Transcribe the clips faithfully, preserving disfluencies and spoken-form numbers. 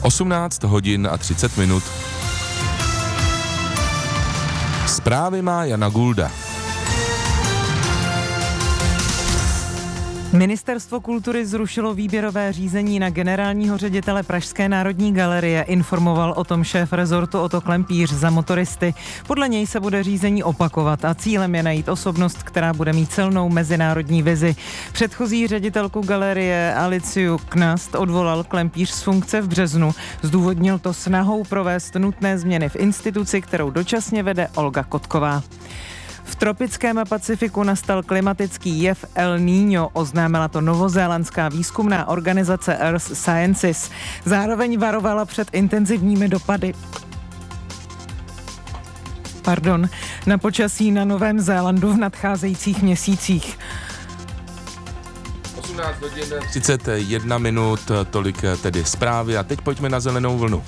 osmnáct hodin a třicet minut. Zprávy má Jana Gulda. Ministerstvo kultury zrušilo výběrové řízení na generálního ředitele Pražské národní galerie, informoval o tom šéf rezortu Otto Klempíř za Motoristy. Podle něj se bude řízení opakovat a cílem je najít osobnost, která bude mít silnou mezinárodní vizi. Předchozí ředitelku galerie Aliciu Knast odvolal Klempíř z funkce v březnu. Zdůvodnil to snahou provést nutné změny v instituci, kterou dočasně vede Olga Kotková. V tropickém Pacifiku nastal klimatický jev El Niño, oznámila to novozélandská výzkumná organizace Earth Sciences. Zároveň varovala před intenzivními dopady Pardon, na počasí na Novém Zélandu v nadcházejících měsících. osmnáct hodin třicet jedna minut, tolik tedy zprávy a teď pojďme na zelenou vlnu.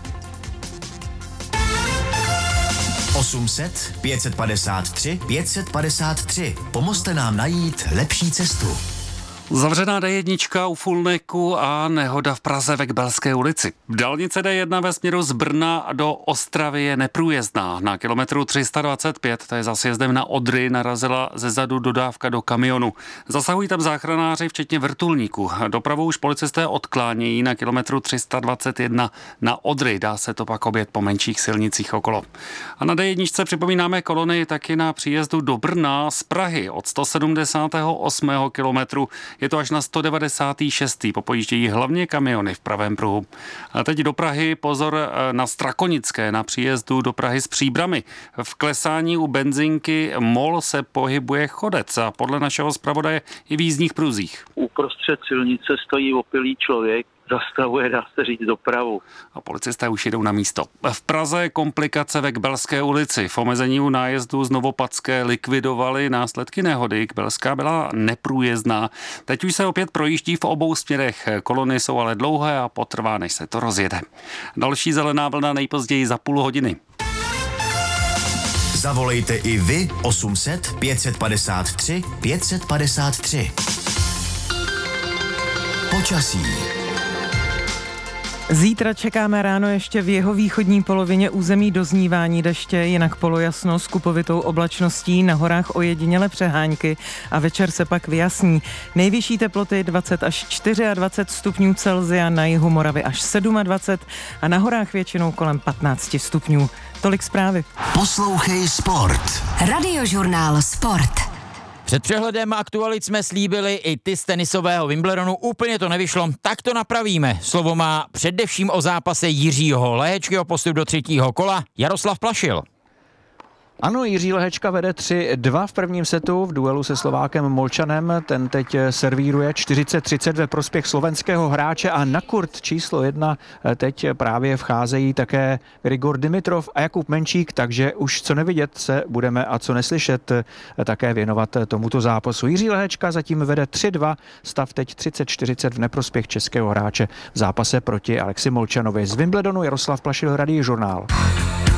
osm set, pět padesát tři, pět padesát tři. Pomozte nám najít lepší cestu. Zavřená D jedna u Fulneku a nehoda v Praze ve Kbelské ulici. Dálnice D jedna ve směru z Brna do Ostravy je neprůjezdná. Na kilometru tři sta dvacet pět, to je za sjezdem na Odry, narazila zezadu dodávka do kamionu. Zasahují tam záchranáři, včetně vrtulníků. Dopravu už policisté odklánějí na kilometru tři sta dvacet jedna na Odry. Dá se to pak objet po menších silnicích okolo. A na D jedna připomínáme kolony taky na příjezdu do Brna z Prahy od sto sedmdesátého osmého kilometru. Je to až na sto devadesátý šestý Popojíždějí hlavně kamiony v pravém pruhu. A teď do Prahy pozor na Strakonické, na příjezdu do Prahy s Příbrami. V klesání u benzinky MOL se pohybuje chodec a podle našeho zpravodaje i v jízdních pruzích. Uprostřed silnice stojí opilý člověk, zastavuje, dá se říct, dopravu. A policisté už jedou na místo. V Praze komplikace ve Kbelské ulici. V omezení u nájezdu z Novopadské likvidovali následky nehody. Kbelská byla neprůjezdná. Teď už se opět projíždí v obou směrech. Kolony jsou ale dlouhé a potrvá, než se to rozjede. Další zelená vlna nejpozději za půl hodiny. Zavolejte i vy osm set, pět padesát tři, pět padesát tři. Počasí. Zítra čekáme ráno ještě v jeho východní polovině území doznívání deště, jinak polojasno s kupovitou oblačností, na horách ojediněle přehánky a večer se pak vyjasní. Nejvyšší teploty dvacet až dvacet čtyři stupňů Celsia, na jihu Moravy až dvacet sedm a na horách většinou kolem patnáct stupňů. Tolik zprávy. Poslouchej Sport. Radiožurnál Sport. Před přehledem aktualit jsme slíbili i ty z tenisového Wimbledonu, úplně to nevyšlo, tak to napravíme. Slovo má především o zápase Jiřího Lehečky o postup do třetího kola Jaroslav Plašil. Ano, Jiří Lehečka vede tři dva v prvním setu v duelu se Slovákem Molčanem. Ten teď servíruje čtyřicet třicet ve prospěch slovenského hráče a na kurt číslo jedna teď právě vcházejí také Grigor Dimitrov a Jakub Menčík, takže už co nevidět se budeme a co neslyšet také věnovat tomuto zápasu. Jiří Lehečka zatím vede tři dva, stav teď třicet čtyřicet v neprospěch českého hráče v zápase proti Alexi Molčanovi. Z Wimbledonu Jaroslav Plašil, Radiožurnál.